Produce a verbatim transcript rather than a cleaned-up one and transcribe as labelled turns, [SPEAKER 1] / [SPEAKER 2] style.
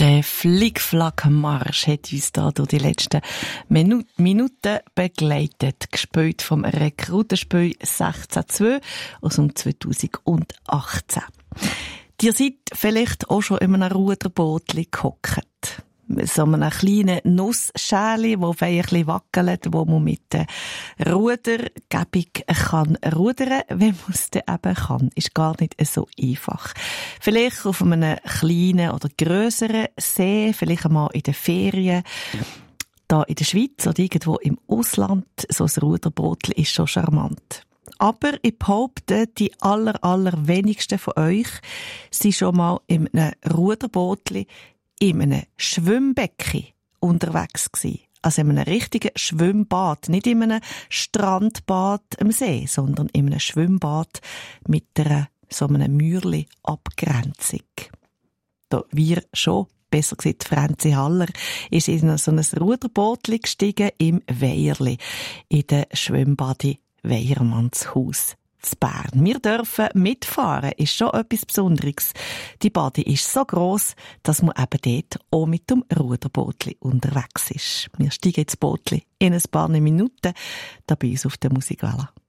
[SPEAKER 1] Der Flick-Flack-Marsch hat uns da durch die letzten Minu- Minuten begleitet. Gespielt vom Rekrutenspiel sechzehn zwei aus dem zweitausendachtzehn. Ihr seid vielleicht auch schon in einem Ruderbootli gehockt. So einem kleinen Nussschäli, wo ein bisschen wackelt, wo man mit der Rudergebung kann rudern, wenn man es dann eben kann. Ist gar nicht so einfach. Vielleicht auf einem kleinen oder grösseren See, vielleicht einmal in den Ferien. Da in der Schweiz oder irgendwo im Ausland, so ein Ruderbootli ist schon charmant. Aber ich behaupte, die aller, aller wenigsten von euch sind schon mal in einem Ruderbootli in einem Schwimmbecken unterwegs gsi. Also in einem richtigen Schwimmbad. Nicht in einem Strandbad am See, sondern in einem Schwimmbad mit einer, so einem Mürli-Abgrenzung. Da wir schon, besser gesagt Franzi Haller, ist in so ein Ruderbootli gestiegen im Weierli, in der Schwimmbadi Weiermannshaus zu Bern. Wir dürfen mitfahren, ist schon etwas Besonderes. Die Badi ist so gross, dass man eben dort auch mit dem Ruderbootli unterwegs ist. Wir steigen ins Bootli in ein paar Minuten, da bei uns auf der Musikwelle.